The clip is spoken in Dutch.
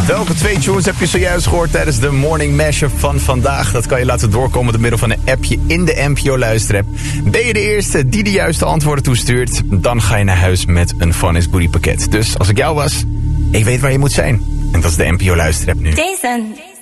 Welke 2 tunes heb je zojuist gehoord tijdens de Morning Mashup van vandaag? Dat kan je laten doorkomen door middel van een appje in de NPO Luisterapp. Ben je de eerste die de juiste antwoorden toestuurt, dan ga je naar huis met een Fun is Booty pakket. Dus als ik jou was, ik weet waar je moet zijn. En dat is de NPO Luisterapp nu. Jason.